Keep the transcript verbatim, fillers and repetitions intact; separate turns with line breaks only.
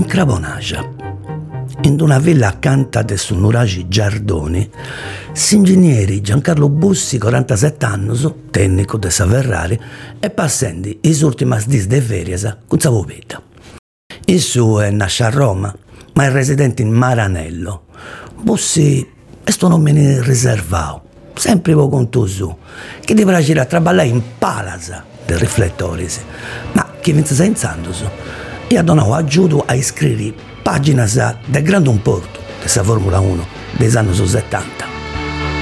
in Crabonagia, in una villa accanto a su Nuragi Giardoni, s'ingegneri Giancarlo Bussi, quarantasette anni, tecnico di sa Ferrari, e passando i ultimi dis de ferias con sa popetta. Il suo è nasce a Roma, ma è residente in Maranello. Bussi è un nome riservato, sempre poco contuso, che ti piace a lavorare in palazza dei riflettori, ma che vince senza e ha donato aiuto a iscrivere pagine del grande importo della Formula uno degli anni settanta.